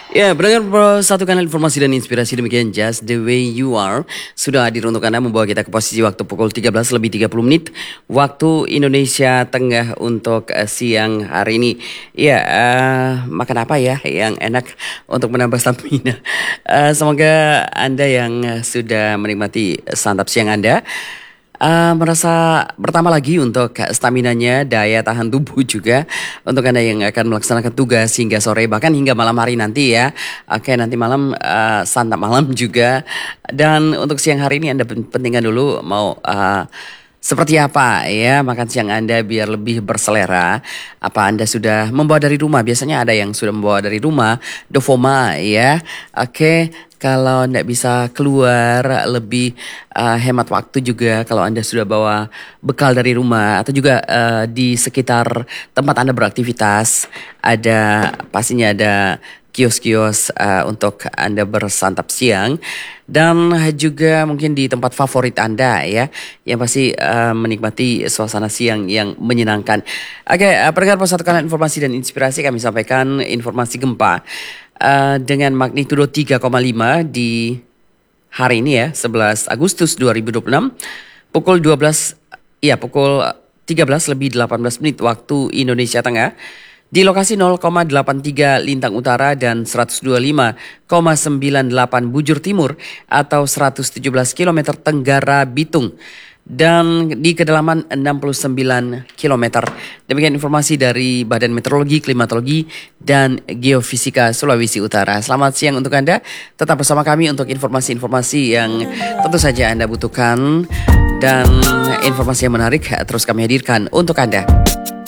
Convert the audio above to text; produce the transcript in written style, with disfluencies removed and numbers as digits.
Ya, pendengar satu kanal informasi dan inspirasi demikian Just The Way You Are sudah hadir untuk Anda membawa kita ke posisi waktu pukul 13 lebih 30 menit waktu Indonesia Tengah untuk siang hari ini. Ya, makan apa ya yang enak untuk menambah stamina. Semoga Anda yang sudah menikmati santap siang Anda merasa bertambah lagi untuk staminanya, daya tahan tubuh juga untuk Anda yang akan melaksanakan tugas hingga sore bahkan hingga malam hari nanti ya. Oke, nanti malam santap malam juga. Dan untuk siang hari ini Anda pentingkan dulu mau seperti apa ya makan siang Anda biar lebih berselera. Apa Anda sudah membawa dari rumah? Biasanya ada yang sudah membawa dari rumah, Dovoma ya. Oke, kalau Anda bisa keluar lebih hemat waktu juga kalau Anda sudah bawa bekal dari rumah atau juga di sekitar tempat Anda beraktivitas ada pastinya ada kios-kios untuk Anda bersantap siang dan juga mungkin di tempat favorit Anda ya yang pasti menikmati suasana siang yang menyenangkan. Oke, pendengar Pos 1 Kanal Informasi dan Inspirasi kami sampaikan informasi gempa dengan magnitudo 3,5 di hari ini ya 11 Agustus 2026 pukul 13 lebih 18 menit waktu Indonesia Tengah. Di lokasi 0,83 Lintang Utara dan 125,98 Bujur Timur atau 117 km Tenggara Bitung dan di kedalaman 69 km. Demikian informasi dari Badan Meteorologi, Klimatologi, dan Geofisika Sulawesi Utara. Selamat siang untuk Anda. Tetap bersama kami untuk informasi-informasi yang tentu saja Anda butuhkan dan informasi yang menarik terus kami hadirkan untuk Anda.